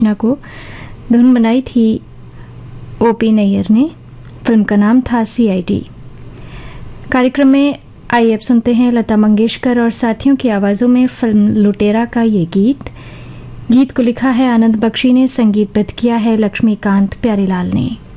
रचना को धुन बनाई थी ओपी नैयर ने। फिल्म का नाम था CID। कार्यक्रम में आइए अब सुनते हैं लता मंगेशकर और साथियों की आवाज़ों में फिल्म लुटेरा का ये गीत। गीत को लिखा है आनंद बख्शी ने, संगीतबद्ध किया है लक्ष्मीकांत प्यारेलाल ने।